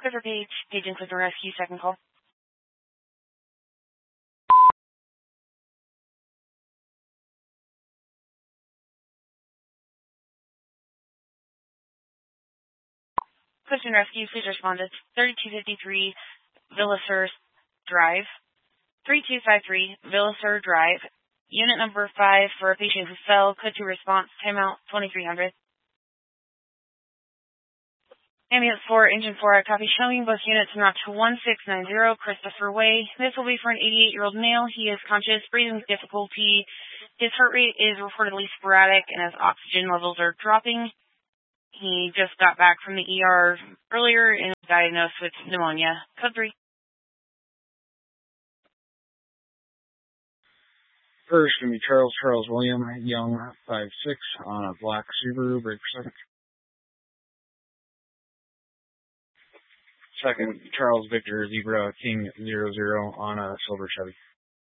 Clifford Page, Page and Clifford Rescue, second call. Clifton Rescue, please respond to 3253 Villisur Drive. 3253 Villisur Drive. Unit number 5 for a patient who fell. Code to response. Timeout 2300. Ambulance 4, Engine 4, copy showing both units not to 1690 Christopher Way. This will be for an 88-year-old male. He is conscious, breathing with difficulty. His heart rate is reportedly sporadic and his oxygen levels are dropping. He just got back from the ER earlier and was diagnosed with pneumonia. Code 3. First, going to be Charles William, Young, 5'6", on a black Subaru, brake for second. Second, Charles Victor, Zebra, King, 00, on a silver Chevy.